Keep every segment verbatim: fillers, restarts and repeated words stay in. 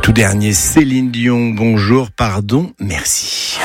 tout dernier, Céline Dion, bonjour, pardon, merci.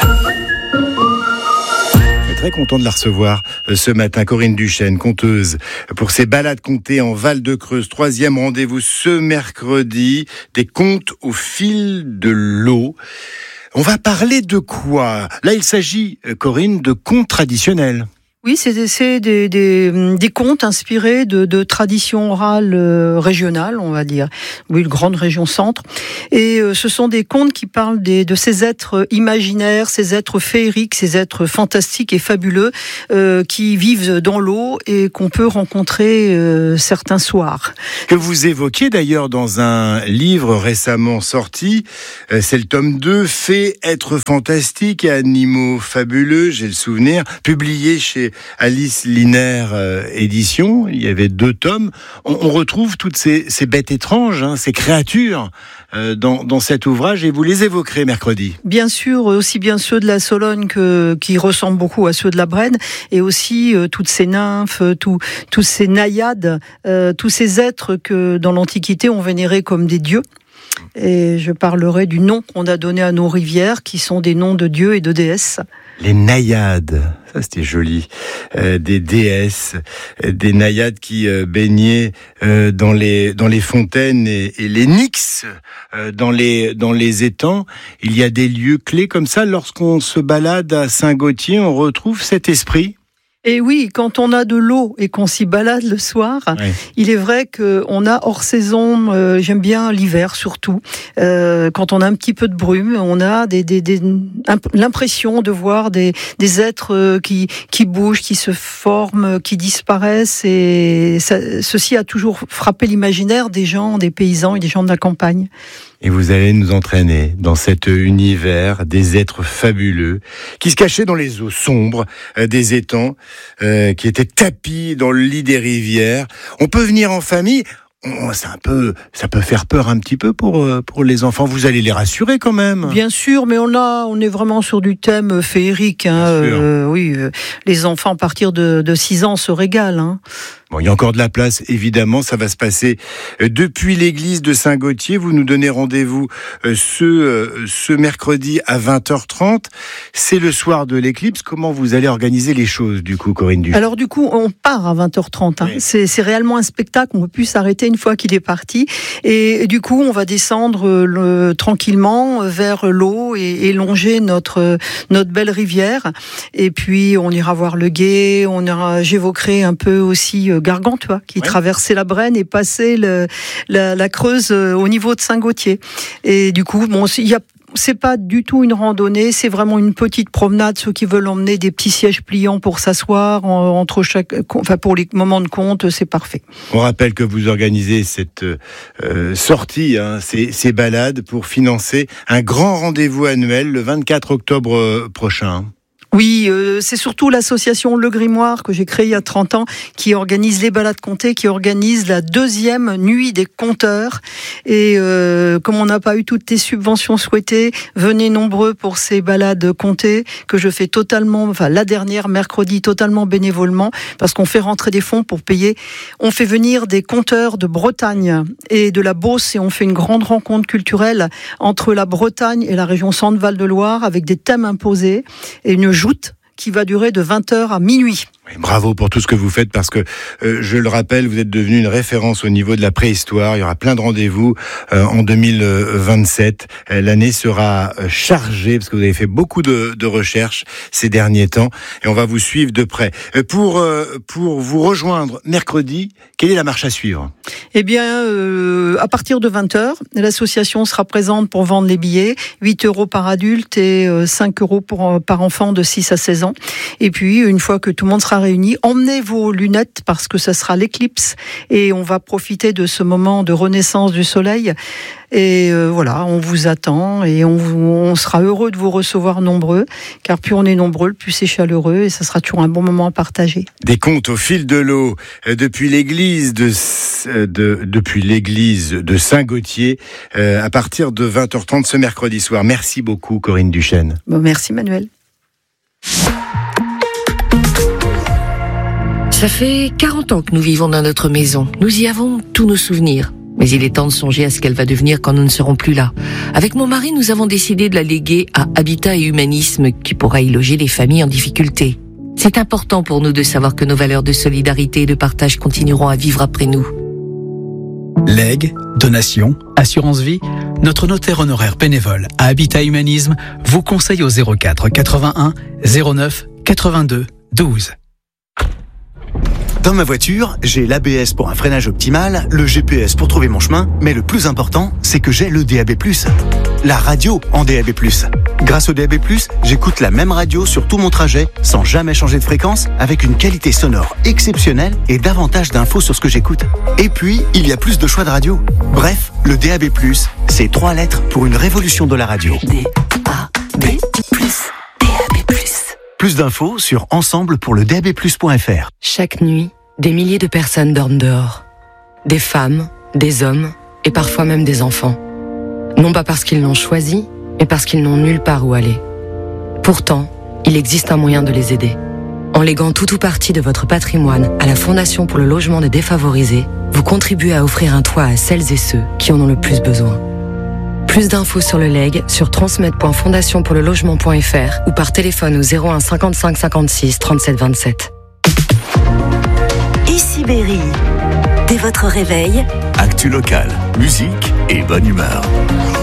Très content de la recevoir ce matin, Corinne Duchesne, conteuse, pour ses balades contées en Val-de-Creuse. Troisième rendez-vous ce mercredi, des contes au fil de l'eau. On va parler de quoi ? Là, il s'agit, Corinne, de contes traditionnels. Oui, c'est, c'est des, des, des contes inspirés de, de traditions orales euh, régionales, on va dire. Oui, une grande région centre. Et euh, ce sont des contes qui parlent des, de ces êtres imaginaires, ces êtres féeriques, ces êtres fantastiques et fabuleux euh, qui vivent dans l'eau et qu'on peut rencontrer euh, certains soirs. Que vous évoquiez d'ailleurs dans un livre récemment sorti, euh, c'est le tome deux, Fées, êtres fantastiques et animaux fabuleux, j'ai le souvenir, publié chez Alice Linaire euh, édition. Il y avait deux tomes. On, on retrouve toutes ces, ces bêtes étranges, hein, ces créatures euh, dans, dans cet ouvrage, et vous les évoquerez mercredi. Bien sûr, aussi bien ceux de la Sologne que, qui ressemblent beaucoup à ceux de la Brenne, et aussi euh, toutes ces nymphes, tout, tous ces naïades, euh, tous ces êtres que dans l'Antiquité on vénérait comme des dieux. Et je parlerai du nom qu'on a donné à nos rivières, qui sont des noms de dieux et de déesses. Les naïades, ça c'était joli, euh, des déesses, euh, des naïades qui euh, baignaient euh, dans les dans les fontaines et, et les nixes euh, dans les dans les étangs. Il y a des lieux clés comme ça. Lorsqu'on se balade à Saint-Gauthier, on retrouve cet esprit. Et oui, quand on a de l'eau et qu'on s'y balade le soir, ouais. Il est vrai qu'on a hors saison, euh, j'aime bien l'hiver surtout, euh, quand on a un petit peu de brume, on a des, des, des, imp- l'impression de voir des, des êtres qui, qui bougent, qui se forment, qui disparaissent, et ça, ceci a toujours frappé l'imaginaire des gens, des paysans et des gens de la campagne. Et vous allez nous entraîner dans cet univers des êtres fabuleux qui se cachaient dans les eaux sombres euh, des étangs, euh, qui étaient tapis dans le lit des rivières. On peut venir en famille. On, c'est un peu, ça peut faire peur un petit peu pour pour les enfants. Vous allez les rassurer quand même. Bien sûr, mais on a, on est vraiment sur du thème féerique. Hein, euh, oui, euh, les enfants à partir de, de six ans se régalent. Hein. Bon, il y a encore de la place, évidemment, ça va se passer depuis l'église de Saint-Gauthier. Vous nous donnez rendez-vous ce, ce mercredi à vingt heures trente. C'est le soir de l'éclipse. Comment vous allez organiser les choses, du coup, Corinne Duchesne ? Alors, du coup, on part à vingt heures trente. Hein. Oui. C'est, c'est réellement un spectacle. On ne peut plus s'arrêter une fois qu'il est parti. Et, et du coup, on va descendre le, tranquillement vers l'eau et, et longer notre, notre belle rivière. Et puis, on ira voir le gué. On ira, j'évoquerai un peu aussi Gargantua, qui ouais. traversait la Brenne et passait le, la, la Creuse au niveau de Saint-Gauthier. Et du coup, bon, il y a c'est pas du tout une randonnée, c'est vraiment une petite promenade. Ceux qui veulent emmener des petits sièges pliants pour s'asseoir en, entre chaque, enfin pour les moments de compte, c'est parfait. On rappelle que vous organisez cette euh, sortie, hein, ces, ces balades pour financer un grand rendez-vous annuel le vingt-quatre octobre prochain. Oui, euh, c'est surtout l'association Le Grimoire que j'ai créée il y a trente ans qui organise les balades contées, qui organise la deuxième nuit des conteurs. Et euh, comme on n'a pas eu toutes les subventions souhaitées, venez nombreux pour ces balades contées que je fais totalement, enfin la dernière mercredi totalement bénévolement, parce qu'on fait rentrer des fonds pour payer. On fait venir des conteurs de Bretagne et de la Beauce et on fait une grande rencontre culturelle entre la Bretagne et la région Centre-Val de Loire avec des thèmes imposés et une joute qui va durer de vingt heures à minuit. Bravo pour tout ce que vous faites parce que, euh, je le rappelle, vous êtes devenu une référence au niveau de la préhistoire. Il y aura plein de rendez-vous euh, en deux mille vingt-sept. Euh, l'année sera chargée parce que vous avez fait beaucoup de, de recherches ces derniers temps et on va vous suivre de près. Euh, pour, euh, pour vous rejoindre mercredi, quelle est la marche à suivre ? Eh bien, euh, à partir de vingt heures, l'association sera présente pour vendre les billets, huit euros par adulte et euh, cinq euros pour, par enfant de six à seize ans. Et puis, une fois que tout le monde sera réunis, emmenez vos lunettes parce que ça sera l'éclipse et on va profiter de ce moment de renaissance du soleil. Et euh, voilà, on vous attend et on, on sera heureux de vous recevoir nombreux, car plus on est nombreux, plus c'est chaleureux et ça sera toujours un bon moment à partager. Des contes au fil de l'eau euh, depuis l'église de, euh, de depuis l'église de Saint-Gauthier euh, à partir de vingt heures trente ce mercredi soir. Merci beaucoup, Corinne Duchesne. Bon, merci, Manuel. Ça fait quarante ans que nous vivons dans notre maison. Nous y avons tous nos souvenirs. Mais il est temps de songer à ce qu'elle va devenir quand nous ne serons plus là. Avec mon mari, nous avons décidé de la léguer à Habitat et Humanisme, qui pourra y loger les familles en difficulté. C'est important pour nous de savoir que nos valeurs de solidarité et de partage continueront à vivre après nous. Legs, donations, assurance vie, notre notaire honoraire bénévole à Habitat Humanisme vous conseille au zéro quatre quatre-vingt-un zéro neuf quatre-vingt-deux douze. Dans ma voiture, j'ai l'A B S pour un freinage optimal, le G P S pour trouver mon chemin, mais le plus important, c'est que j'ai le D A B plus. La radio en D A B plus. Grâce au D A B plus, j'écoute la même radio sur tout mon trajet, sans jamais changer de fréquence, avec une qualité sonore exceptionnelle et davantage d'infos sur ce que j'écoute. Et puis, il y a plus de choix de radio. Bref, le D A B plus, c'est trois lettres pour une révolution de la radio. D A B plus, D A B plus. Plus d'infos sur ensemble pour le D A B plus point F R. Chaque nuit, des milliers de personnes dorment dehors. Des femmes, des hommes et parfois même des enfants. Non pas parce qu'ils l'ont choisi, mais parce qu'ils n'ont nulle part où aller. Pourtant, il existe un moyen de les aider. En léguant tout ou partie de votre patrimoine à la Fondation pour le logement des défavorisés, vous contribuez à offrir un toit à celles et ceux qui en ont le plus besoin. Plus d'infos sur le legs sur transmet point fondation pour le logement point F R ou par téléphone au zéro un cinquante-cinq cinquante-six trente-sept vingt-sept. Ici Berry. Dès votre réveil, actu local, musique et bonne humeur.